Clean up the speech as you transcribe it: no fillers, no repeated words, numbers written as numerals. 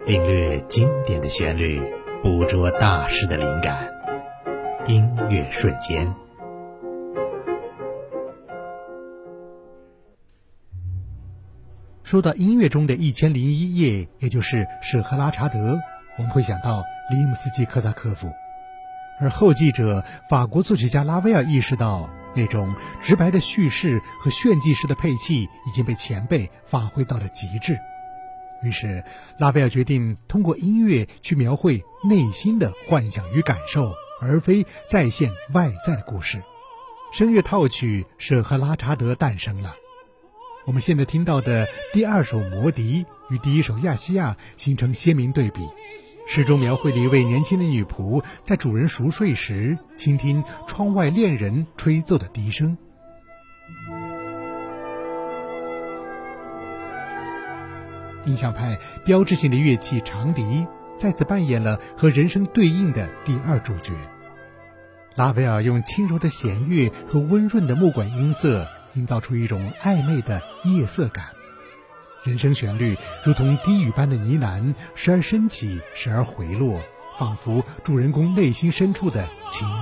领略经典的旋律，捕捉大师的灵感，音乐瞬间。 说到音乐中的1001夜，也就是舍赫拉查德，我们会想到里姆斯基科萨科夫。而后继者法国作曲家拉威尔意识到，那种直白的叙事和炫技式的配器已经被前辈发挥到了极致。于是拉威尔决定通过音乐去描绘内心的幻想与感受，而非再现外在的故事。声乐套曲《舍赫拉查德》诞生了。我们现在听到的第二首《魔笛》与第一首《亚细亚》形成鲜明对比。诗中描绘了一位年轻的女仆在主人熟睡时，倾听窗外恋人吹奏的笛声。印象派标志性的乐器长笛再次扮演了和人声对应的第二主角。拉威尔用轻柔的弦乐和温润的木管音色，营造出一种暧昧的夜色感。人声旋律如同低语般的呢喃，时而升起，时而回落，仿佛主人公内心深处的情